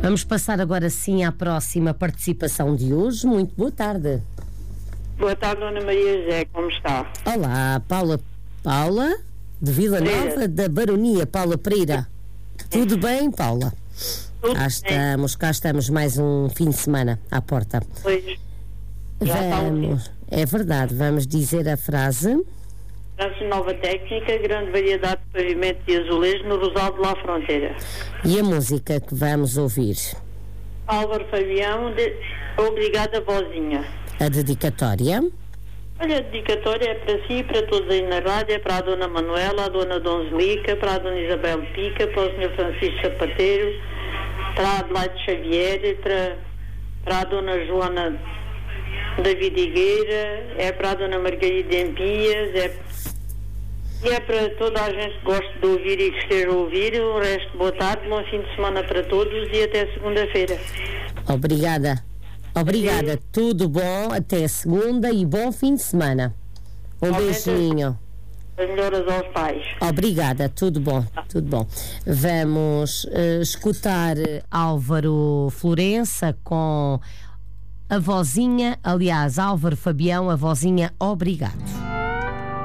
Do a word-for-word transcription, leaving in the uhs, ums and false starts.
Vamos passar agora sim à próxima participação de hoje. Muito boa tarde. Boa tarde, Dona Maria José, como está? Olá, Paula. Paula, de Vila Pereira. Nova, da Baronia, Paula Pereira. Tudo bem, Paula? Tudo Cá bem. estamos, cá estamos, mais um fim de semana à porta. Pois, já está um Vamos, é verdade, vamos dizer a frase. França Nova Técnica, grande variedade de pavimento e azulejo no Rosal de La Fronteira. E a música que vamos ouvir? Álvaro Fabião, de... Obrigada Vozinha. A dedicatória. Olha, a dedicatória é para si e para todos aí na rádio, é para a Dona Manuela, a Dona Donzelica, para a Dona Isabel Pica, para o senhor Francisco Sapateiro, para a Adelaide Xavier, para, para a Dona Joana David Higueira, é para a Dona Margarida Empias, é, e é para toda a gente que gosta de ouvir e que esteja a ouvir. O resto, boa tarde, bom fim de semana para todos e até segunda-feira. Obrigada. Obrigada. Tudo bom. Até segunda e bom fim de semana. Um Aumenta- beijinho. As melhoras aos pais. Obrigada, tudo bom, tudo bom. Vamos eh, escutar Álvaro Florença com a vozinha, aliás, Álvaro Fabião, a vozinha Obrigado.